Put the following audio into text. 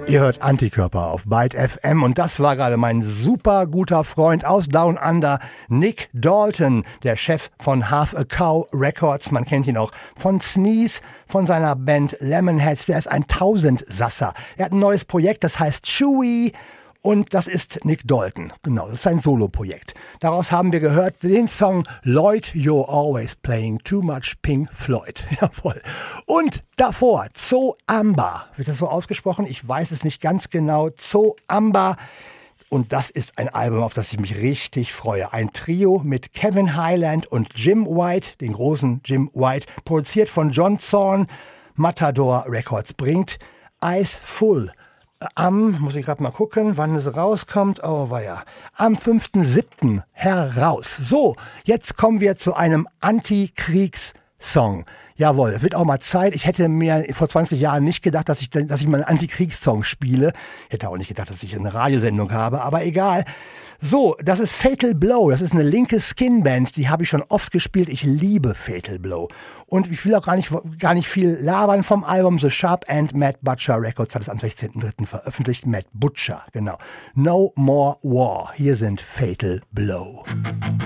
Ihr hört Antikörper auf Byte FM und das war gerade mein super guter Freund aus Down Under, Nick Dalton, der Chef von Half a Cow Records. Man kennt ihn auch von Sneeze, von seiner Band Lemonheads. Der ist ein Tausendsasser. Er hat ein neues Projekt, das heißt Chewy. Und das ist Nick Dalton. Genau, das ist sein Solo-Projekt. Daraus haben wir gehört den Song Lloyd, You're Always Playing Too Much Pink Floyd. Jawohl. Und davor Zo Amba. Wird das so ausgesprochen? Ich weiß es nicht ganz genau. Zo Amba. Und das ist ein Album, auf das ich mich richtig freue. Ein Trio mit Kevin Highland und Jim White, den großen Jim White, produziert von John Zorn. Matador Records bringt Eyes Full. Muss ich gerade mal gucken, wann es rauskommt. Oh, weia. Am 5.7. heraus. So, jetzt kommen wir zu einem Antikriegssong. Jawohl, es wird auch mal Zeit. Ich hätte mir vor 20 Jahren nicht gedacht, dass ich mal einen Antikriegssong spiele. Ich hätte auch nicht gedacht, dass ich eine Radiosendung habe, aber egal. So, das ist Fatal Blow. Das ist eine linke Skinband. Die habe ich schon oft gespielt. Ich liebe Fatal Blow. Und ich will auch gar nicht viel labern vom Album. The Sharp and Matt Butcher Records hat es am 16.03. veröffentlicht. Matt Butcher, genau. No More War. Hier sind Fatal Blow.